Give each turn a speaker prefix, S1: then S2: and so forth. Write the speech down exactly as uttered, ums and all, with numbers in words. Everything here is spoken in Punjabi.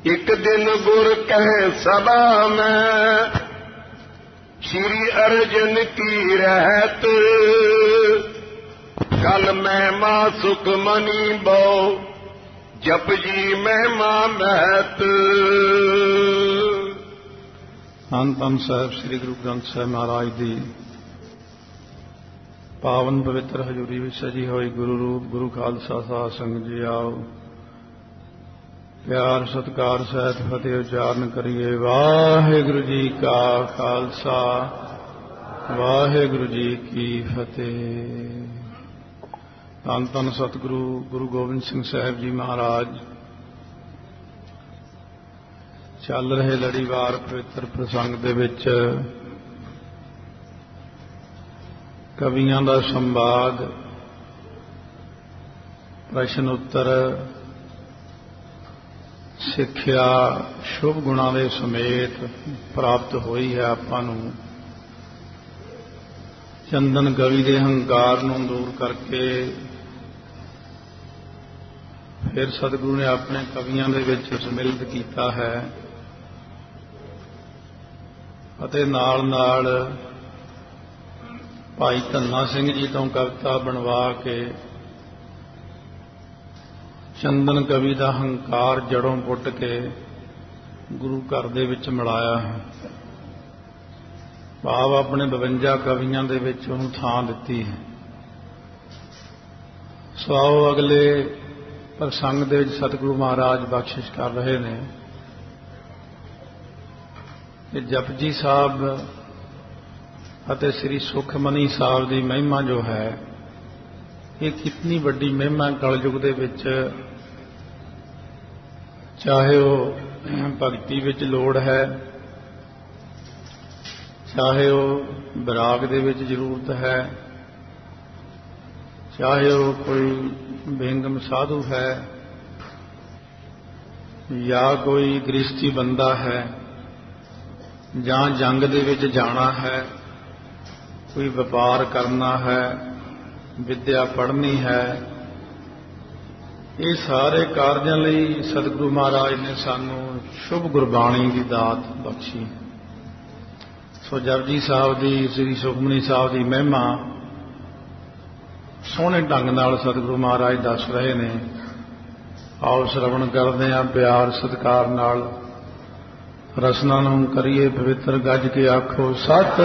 S1: एक दिन गुर कहे सभा में, श्री अर्जुन की रहत, कल महिमा सुखमणि बो, जप जी महिमा महत।
S2: ਧੰਨ ਧੰਨ ਸਾਹਿਬ ਸ੍ਰੀ ਗੁਰੂ ਗ੍ਰੰਥ ਸਾਹਿਬ ਮਹਾਰਾਜ ਦੀ ਪਾਵਨ ਪਵਿੱਤਰ ਹਜ਼ੂਰੀ ਵਿੱਚ ਸਜੀ ਹੋਈ ਗੁਰੂ ਰੂਪ ਗੁਰੂ ਖਾਲਸਾ ਸਾਧ ਸੰਗਤ ਜੀ ਆਓ, ਪਿਆਰ ਸਤਿਕਾਰ ਸਹਿਤ ਫਤਿਹ ਉਚਾਰਨ ਕਰੀਏ। ਵਾਹਿਗੁਰੂ ਜੀ ਕਾ ਖਾਲਸਾ, ਵਾਹਿਗੁਰੂ ਜੀ ਕੀ ਫਤਿਹ। ਧੰਨ ਧੰਨ ਸਤਿਗੁਰੂ ਗੁਰੂ ਗੋਬਿੰਦ ਸਿੰਘ ਸਾਹਿਬ ਜੀ ਮਹਾਰਾਜ ਚੱਲ ਰਹੇ ਲੜੀਵਾਰ ਪਵਿੱਤਰ ਪ੍ਰਸੰਗ ਦੇ ਵਿੱਚ ਕਵੀਆਂ ਦਾ ਸੰਵਾਦ, ਪ੍ਰਸ਼ਨ ਉੱਤਰ, ਸਿੱਖਿਆ ਸ਼ੁਭ ਗੁਣਾਂ ਦੇ ਸਮੇਤ ਪ੍ਰਾਪਤ ਹੋਈ ਹੈ ਆਪਾਂ ਨੂੰ। ਚੰਦਨ ਕਵੀ ਦੇ ਹੰਕਾਰ ਨੂੰ ਦੂਰ ਕਰਕੇ ਫਿਰ ਸਤਿਗੁਰੂ ਨੇ ਆਪਣੇ ਕਵੀਆਂ ਦੇ ਵਿੱਚ ਸਮਿਲਿਤ ਕੀਤਾ ਹੈ ਅਤੇ ਨਾਲ ਨਾਲ ਭਾਈ ਧੰਨਾ ਸਿੰਘ ਜੀ ਤੋਂ ਕਵਿਤਾ ਬਣਵਾ ਕੇ ਚੰਦਨ ਕਵੀ ਦਾ ਹੰਕਾਰ ਜੜੋਂ ਪੁੱਟ ਕੇ ਗੁਰੂ ਘਰ ਦੇ ਵਿੱਚ ਮਿਲਾਇਆ ਹੈ। ਭਾਵ ਆਪਣੇ ਬਵੰਜਾ ਕਵੀਆਂ ਦੇ ਵਿੱਚ ਉਹਨੂੰ ਥਾਂ ਦਿੱਤੀ ਹੈ। ਸੋ ਆਓ ਅਗਲੇ ਪ੍ਰਸੰਗ ਦੇ ਵਿੱਚ ਸਤਿਗੁਰੂ ਮਹਾਰਾਜ ਬਖਸ਼ਿਸ਼ ਕਰ ਰਹੇ ਨੇ ਕਿ ਜਪਜੀ ਸਾਹਿਬ ਅਤੇ ਸ੍ਰੀ ਸੁਖਮਨੀ ਸਾਹਿਬ ਦੀ ਮਹਿਮਾ ਜੋ ਹੈ, ਇਹ ਕਿਤਨੀ ਵੱਡੀ ਮਹਿਮਾ ਕਲਯੁਗ ਦੇ ਵਿੱਚ, ਚਾਹੇ ਉਹ ਭਗਤੀ ਵਿੱਚ ਲੋੜ ਹੈ, ਚਾਹੇ ਉਹ ਵਿਰਾਗ ਦੇ ਵਿੱਚ ਜ਼ਰੂਰਤ ਹੈ, ਚਾਹੇ ਉਹ ਕੋਈ ਬੇਗਮ ਸਾਧੂ ਹੈ ਜਾਂ ਕੋਈ ਗ੍ਰਸਤੀ ਬੰਦਾ ਹੈ, ਜਾਂ ਜੰਗ ਦੇ ਵਿੱਚ ਜਾਣਾ ਹੈ, ਕੋਈ ਵਪਾਰ ਕਰਨਾ ਹੈ, ਵਿਦਿਆ ਪੜ੍ਹਨੀ ਹੈ, ਇਹ ਸਾਰੇ ਕਾਰਜਾਂ ਲਈ ਸਤਿਗੁਰੂ ਮਹਾਰਾਜ ਨੇ ਸਾਨੂੰ ਸ਼ੁਭ ਗੁਰਬਾਣੀ ਦੀ ਦਾਤ ਬਖਸ਼ੀ। ਸੋ ਜਪਜੀ ਸਾਹਿਬ ਦੀ, ਸ੍ਰੀ ਸੁਖਮਨੀ ਸਾਹਿਬ ਦੀ ਮਹਿਮਾ ਸੋਹਣੇ ਢੰਗ ਨਾਲ ਸਤਿਗੁਰੂ ਮਹਾਰਾਜ ਦੱਸ ਰਹੇ ਨੇ। ਆਓ ਸ਼ਰਵਣ ਕਰਦੇ ਹਾਂ ਪਿਆਰ ਸਤਿਕਾਰ ਨਾਲ। ਰਸਨਾ ਨੂੰ ਕਰੀਏ ਪਵਿੱਤਰ, ਗੱਜ ਕੇ ਆਖੋ ਸਤਿ